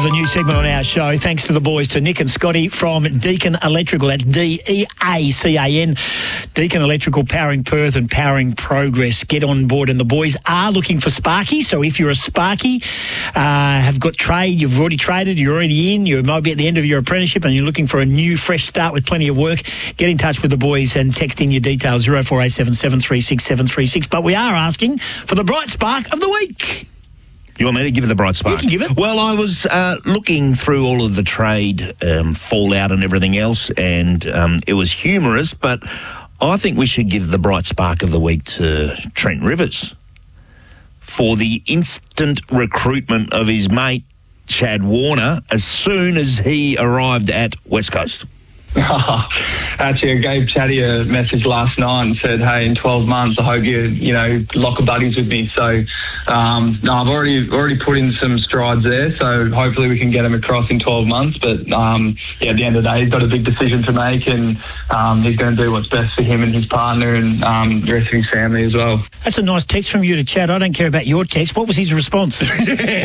is a new segment on our show. Thanks to the boys, to Nick and Scotty from Deakin Electrical. That's DEACAN. Deakin Electrical, powering Perth and powering progress. Get on board. And the boys are looking for Sparky. So if you're a Sparky, have got trade, you've already traded, you're already in, you might be at the end of your apprenticeship and you're looking for a new, fresh start with plenty of work, get in touch with the boys and text in your details, 0487 736 736. But we are asking for the bright spark of the week. You want me to give it the bright spark? You can give it. Well, I was looking through all of the trade fallout and everything else, and it was humorous, but I think we should give the bright spark of the week to Trent Rivers for the instant recruitment of his mate, Chad Warner, as soon as he arrived at West Coast. Actually, I gave Chatty a message last night and said, hey, in 12 months, I hope you lock of buddies with me. So, I've already put in some strides there. So hopefully we can get him across in 12 months. But, at the end of the day, he's got a big decision to make and he's going to do what's best for him and his partner and the rest of his family as well. That's a nice text from you to Chad. I don't care about your text. What was his response? I'll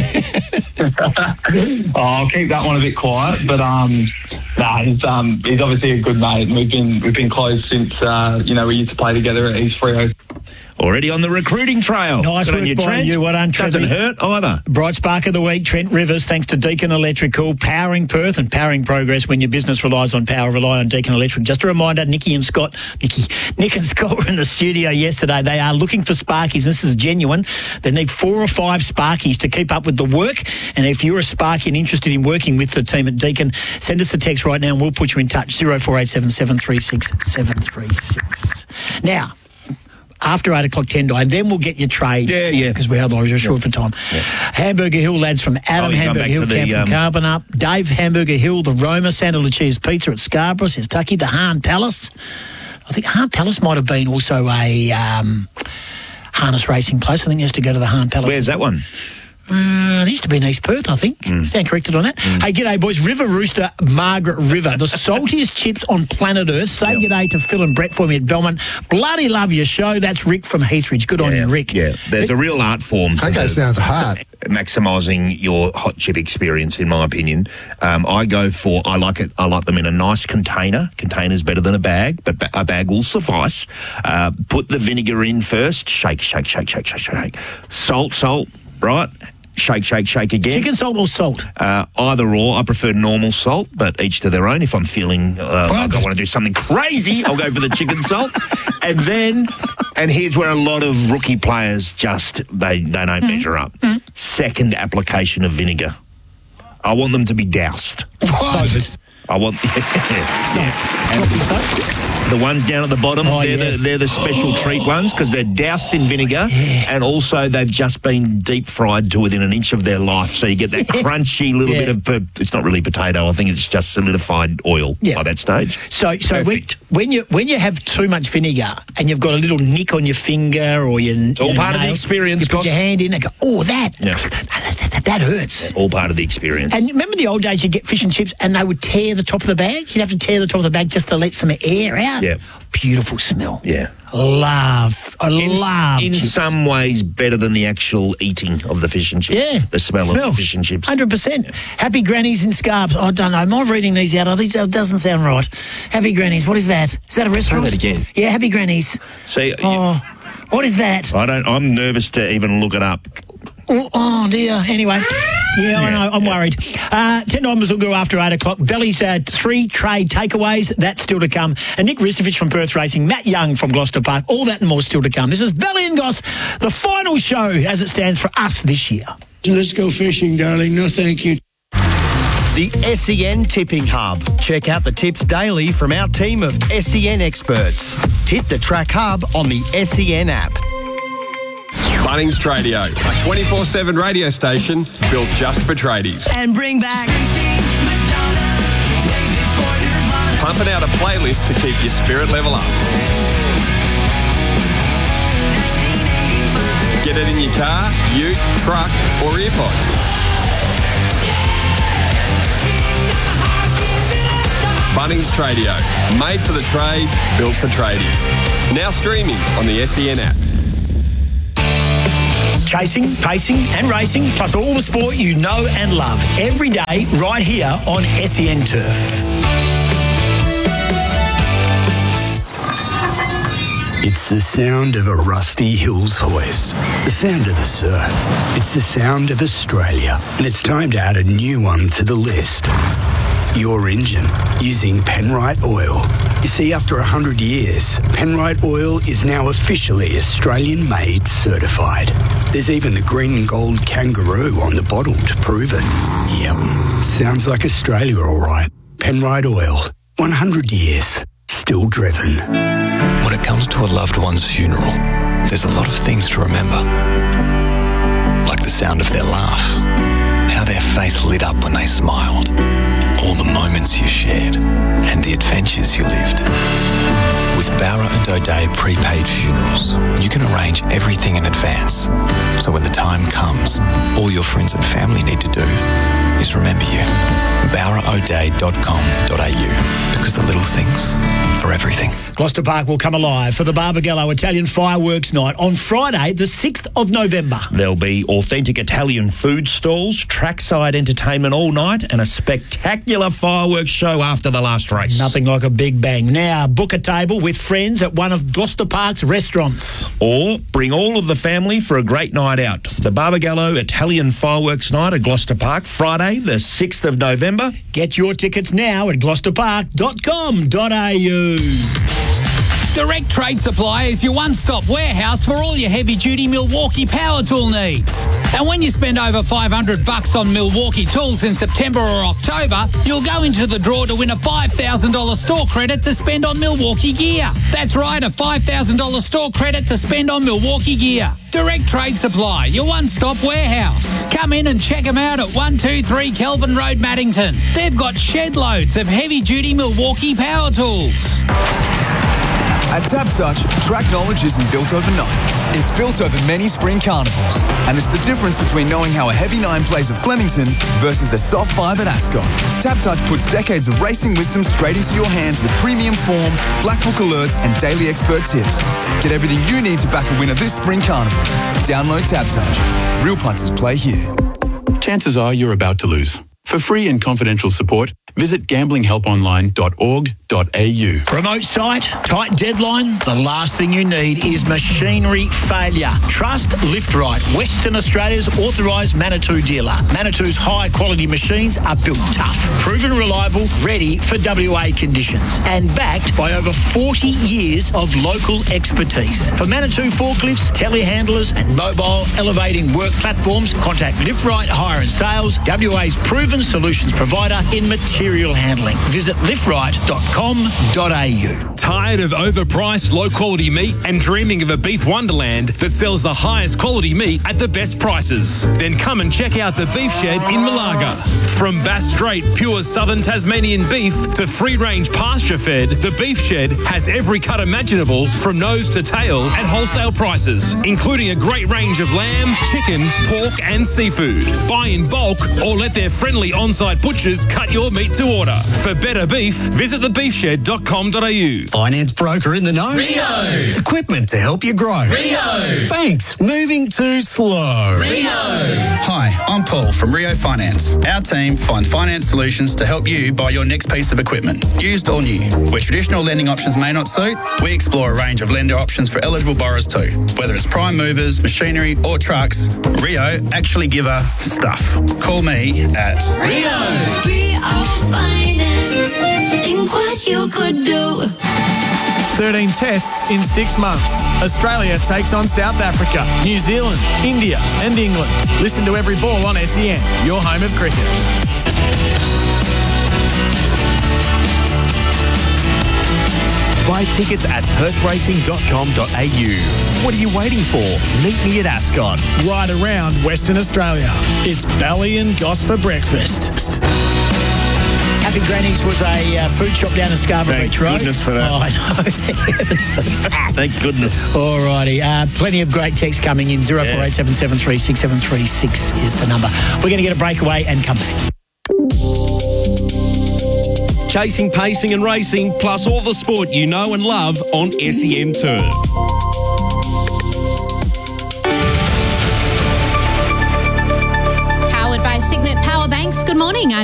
keep that one a bit quiet, but he's obviously a good mate, and we've been close since we used to play together at East Freo. Already on the recruiting trail. Nice work by you. Well done, Trent. Doesn't hurt either. Bright spark of the week, Trent Rivers, thanks to Deakin Electrical, powering Perth and powering progress. When your business relies on power, rely on Deakin Electric. Just a reminder, Nick and Scott were in the studio yesterday. They are looking for Sparkies. This is genuine. They need 4 or 5 Sparkies to keep up with the work. And if you're a Sparky and interested in working with the team at Deakin, send us a text right now and we'll put you in touch. 0487 736 736. Now, after 8 o'clock 10 time, then we'll get your trade. Yeah. Because we're short for time. Yeah. Hamburger Hill lads from Adam, Hamburger Hill camp from Carbon Up. Dave, Hamburger Hill, the Roma, Santa Lucia's Pizza at Scarborough, says Tucky, the Hahn Palace. I think Hahn Palace might have been also a harness racing place. I think you used to go to the Hahn Palace. Where's that one? It used to be in East Perth, I think. Stand corrected on that. Hey, g'day, boys. River Rooster, Margaret River. The saltiest chips on planet Earth. Say g'day to Phil and Brett for me at Belmont. Bloody love your show. That's Rick from Heathridge. Good on you, Rick. Yeah, there's a real art form to that sounds hard. maximising your hot chip experience, in my opinion. I like them in a nice container. Container's better than a bag, but a bag will suffice. Put the vinegar in first. Shake. Salt, right? Shake again. Chicken salt or salt? Either or. I prefer normal salt, but each to their own. If I'm feeling like I want to do something crazy, I'll go for the chicken salt. And here's where a lot of rookie players they don't measure up. Second application of vinegar. I want them to be doused. I want the ones down at the bottom. They're the special treat ones because they're doused in vinegar, and also they've just been deep fried to within an inch of their life. So you get that crunchy little bit of. It's not really potato. I think it's just solidified oil by that stage. So when you have too much vinegar and you've got a little nick on your finger or all part of the experience. You put your hand in and go, that hurts. All part of the experience. And remember the old days, you'd get fish and chips and they would tear the top of the bag. You'd have to tear the top of the bag just to let some air out. Yeah. Beautiful smell. Yeah. I love in chips. some ways better than the actual eating of the fish and chips. Yeah. The smell of the fish and chips. 100%. Yeah. Happy Grannies in Scarbs. I don't know. Am I reading these out? It doesn't sound right. Happy Grannies. What is that? Is that a restaurant? Try that again. Yeah, Happy Grannies. See. What is that? I'm nervous to even look it up. Oh dear. Anyway. Yeah, I know. I'm worried. 10 numbers will go after 8 o'clock. Belly's 3 trade takeaways. That's still to come. And Nick Ristovich from Perth Racing, Matt Young from Gloucester Park. All that and more still to come. This is Belly and Goss, the final show as it stands for us this year. Let's go fishing, darling. No, thank you. The SEN Tipping Hub. Check out the tips daily from our team of SEN experts. Hit the Track Hub on the SEN app. Bunnings Tradio, a 24/7 radio station built just for tradies. And bring back Pumping out a playlist to keep your spirit level up. Get it in your car, ute, truck or earpods. Bunnings Tradio, made for the trade, built for tradies. Now streaming on the SEN app. Chasing, pacing and racing, plus all the sport you know and love. Every day, right here on SEN Turf. It's the sound of a Rusty Hills hoist, the sound of the surf. It's the sound of Australia, and it's time to add a new one to the list. Your engine, using Penrite Oil. You see, after 100 years, Penrite Oil is now officially Australian-made certified. There's even the green and gold kangaroo on the bottle to prove it. Yep, sounds like Australia all right. Penrite Oil, 100 years, still driven. When it comes to a loved one's funeral, there's a lot of things to remember. Like the sound of their laugh, how their face lit up when they smiled, all the moments you shared, and the adventures you lived. With Bowra and O'Dea prepaid funerals, you can arrange everything in advance. So when the time comes, all your friends and family need to do is remember you. BowraO'Dea.com.au, because the little things are everything. Gloucester Park will come alive for the Barbagallo Italian Fireworks Night on Friday, the 6th of November. There'll be authentic Italian food stalls, trackside entertainment all night, and a spectacular fireworks show after the last race. Nothing like a big bang. Now, book a table with friends at one of Gloucester Park's restaurants. Or bring all of the family for a great night out. The Barbagallo Italian Fireworks Night at Gloucester Park, Friday, the 6th of November. Get your tickets now at gloucesterpark.com.au. Direct Trade Supply is your one-stop warehouse for all your heavy-duty Milwaukee power tool needs. And when you spend over $500 on Milwaukee tools in September or October, you'll go into the draw to win a $5,000 store credit to spend on Milwaukee gear. That's right, a $5,000 store credit to spend on Milwaukee gear. Direct Trade Supply, your one-stop warehouse. Come in and check them out at 123 Kelvin Road, Maddington. They've got shed loads of heavy-duty Milwaukee power tools. At TapTouch, track knowledge isn't built overnight. It's built over many spring carnivals. And it's the difference between knowing how a heavy 9 plays at Flemington versus a soft 5 at Ascot. TapTouch puts decades of racing wisdom straight into your hands with premium form, black book alerts and daily expert tips. Get everything you need to back a winner this spring carnival. Download TapTouch. Real punters play here. Chances are you're about to lose. For free and confidential support, visit gamblinghelponline.org.au. Remote site, tight deadline. The last thing you need is machinery failure. Trust Liftrite, Western Australia's authorised Manitou dealer. Manitou's high-quality machines are built tough, proven reliable, ready for WA conditions, and backed by over 40 years of local expertise. For Manitou forklifts, telehandlers, and mobile elevating work platforms, contact Liftrite Hire and Sales, WA's proven solutions provider in material handling. Visit liftrite.com.au. Tired of overpriced, low-quality meat and dreaming of a beef wonderland that sells the highest quality meat at the best prices? Then come and check out the Beef Shed in Malaga. From Bass Strait pure southern Tasmanian beef to free-range pasture-fed, the Beef Shed has every cut imaginable from nose to tail at wholesale prices, including a great range of lamb, chicken, pork and seafood. Buy in bulk or let their friendly on-site butchers cut your meat to order. For better beef, visit thebeefshed.com.au. Finance broker in the know? Rio. Equipment to help you grow? Rio. Banks moving too slow? Rio. Hi, I'm Paul from Rio Finance. Our team finds finance solutions to help you buy your next piece of equipment, used or new. Where traditional lending options may not suit, we explore a range of lender options for eligible borrowers too. Whether it's prime movers, machinery or trucks, Rio actually give a stuff. Call me at Rio Finance. Think what you could do. 13 tests in 6 months. Australia takes on South Africa, New Zealand, India and England. Listen to Every Ball on SEN, your home of cricket. Buy tickets at perthracing.com.au. What are you waiting for? Meet me at Ascot. Right around Western Australia. It's Bally and Goss for breakfast. Happy Granny's was a food shop down in Scarborough Beach Road. Thank goodness for that. Oh, I know. Thank heaven for that. Thank goodness. All righty. Plenty of great texts coming in. 0487 736 736 is the number. We're going to get a breakaway and come back. Chasing, pacing and racing, plus all the sport you know and love on SEN Turf. Good morning. I'm